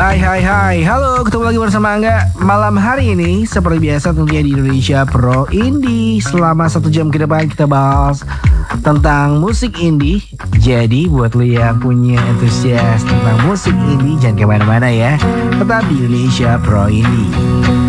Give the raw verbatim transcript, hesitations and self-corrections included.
Hai hai hai, halo, ketemu lagi bersama Angga. Malam hari ini seperti biasa tentunya di Indonesia Pro Indie. Selama satu jam ke depan kita bahas tentang musik indie. Jadi buat lo yang punya antusias tentang musik indie, jangan kemana-mana ya. Tetap di Indonesia Pro Indie.